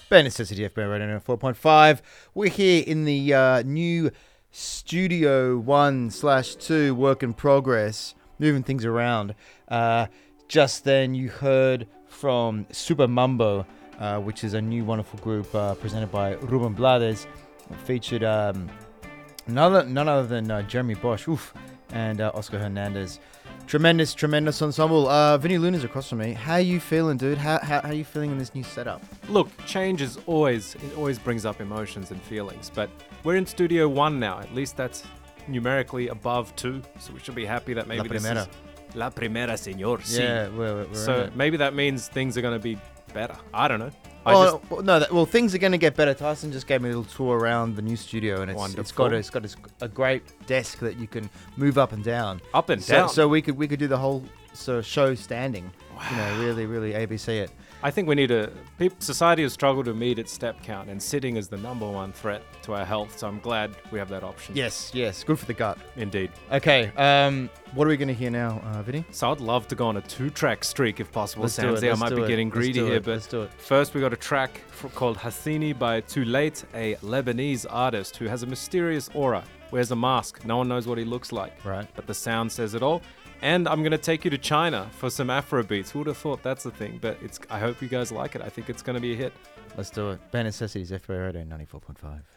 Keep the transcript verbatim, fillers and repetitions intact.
Bare Necessity F B R Radio four point five. We're here in the uh, new Studio one slash two work in progress, moving things around. Uh, just then you heard from Super Mambo, uh, which is a new wonderful group uh, presented by Ruben Blades. It featured um, none, other, none other than uh, Jeremy Bosch oof, and uh, Oscar Hernandez. Tremendous, tremendous ensemble. Uh, Vinny Luna's across from me. How are you feeling, dude? How, how, how are you feeling in this new setup? Look, change is always, it always brings up emotions and feelings, but we're in Studio One now. At least that's numerically above two, so we should be happy that maybe La this primera. is La Primera, Señor. Sí. Yeah, we're, we're So in it. maybe that means things are going to be better. I don't know. I Oh, just, well, no, that, well, things are going to get better. Tyson just gave me a little tour around the new studio, and it's, it's got, a, Wonderful. it's got a, a great desk that you can move up and down. up and So, down. so we could we could do the whole so show standing. You know, really, really A B C it. I think we need to. Peop, society has struggled to meet its step count, and sitting is the number one threat to our health. So I'm glad we have that option. Yes, yes, good for the gut. Indeed. Okay, um, what are we going to hear now, uh, Vinny? So I'd love to go on a two-track streak if possible. Let's do it, Samsy. I let's might do be it, getting let's greedy do here, it, but let's do it. first we got a track f- called Hassini by Too Late, a Lebanese artist who has a mysterious aura, wears a mask, no one knows what he looks like, Right. but the sound says it all. And I'm going to take you to China for some Afro beats. Who would have thought that's a thing? But it's. I hope you guys like it. I think it's going to be a hit. Let's do it. Bare Necessities, F B R Radio ninety-four point five.